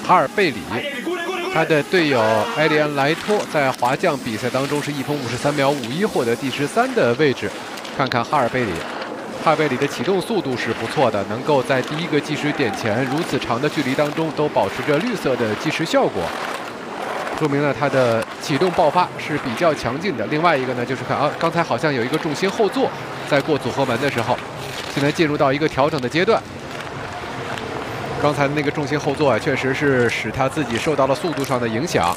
哈尔贝里。他的队友埃利安莱托在滑降比赛当中是1分53秒51，获得第13的位置。看看哈尔贝里。 哈尔贝里的启动速度是不错的，能够在第一个计时点前如此长的距离当中都保持着绿色的计时效果，说明了他的启动爆发是比较强劲的。另外一个呢，就是看刚才好像有一个重心后坐，在过组合门的时候，现在进入到一个调整的阶段。刚才的那个重心后坐确实是使他自己受到了速度上的影响。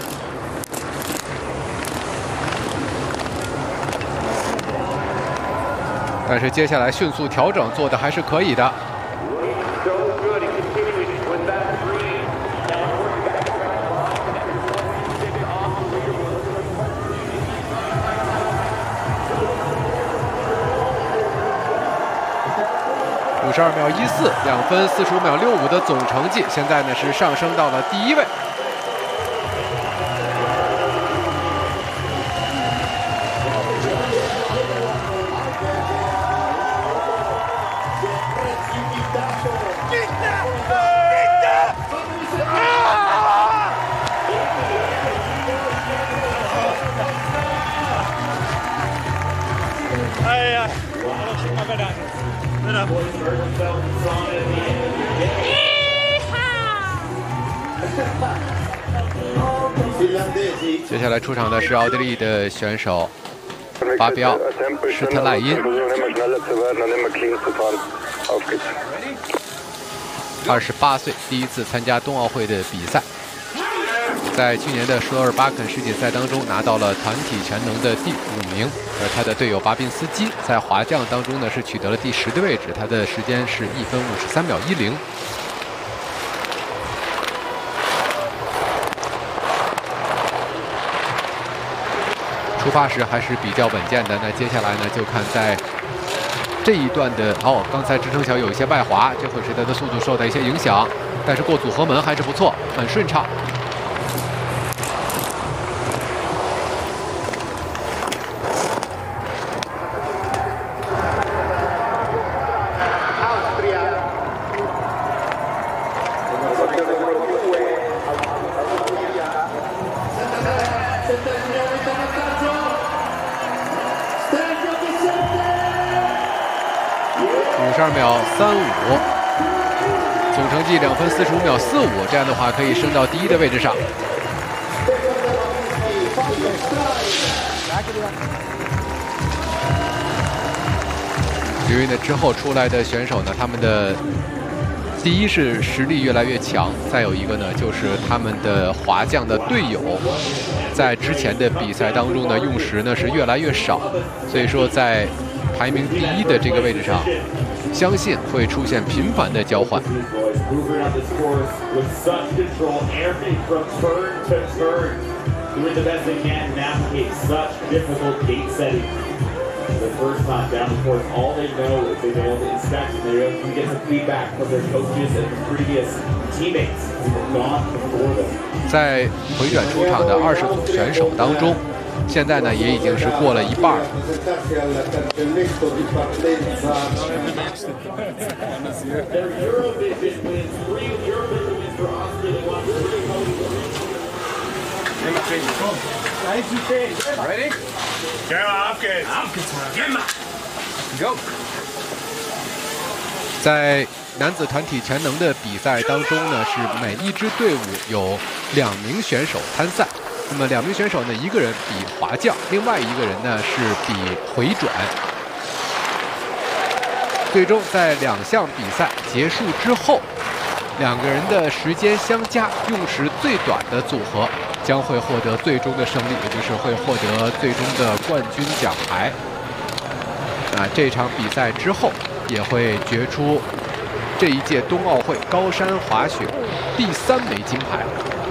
但是接下来迅速调整做的还是可以的。52秒14，2分45秒65的总成绩，现在呢是上升到了第1位。 接下来出场的是奥地利的选手法比奥·施特赖因，28岁，第一次参加冬奥会的比赛。在去年的首尔巴肯世锦赛当中拿到了团体全能的第5名，而他的队友巴宾斯基在滑降当中呢是取得了第10的位置，他的时间是1分53秒10。 出发时还是比较稳健的。那接下来呢，就看在这一段的刚才支撑桥有一些外滑，这会使他的速度受到一些影响。但是过组合门还是不错，很顺畅。52秒35，总成绩2分45秒45，这样的话可以升到第1的位置上。因为呢，之后出来的选手呢，他们的第一是实力越来越强，再有一个呢，就是他们的滑降的队友，在之前的比赛当中呢，用时呢是越来越少，所以说在排名第1的这个位置上。 相信会出现频繁的交换。在回转出场的20组选手当中。 现在呢，也已经是过了一半了。在男子团体全能的比赛当中呢，是每一支队伍有2名选手参赛。 那么2名选手呢，一个人比滑降，另外一个人呢是比回转。最终在2项比赛结束之后，2个人的时间相加，用时最短的组合将会获得最终的胜利，也就是会获得最终的冠军奖牌。这场比赛之后也会决出这一届冬奥会高山滑雪第3枚金牌。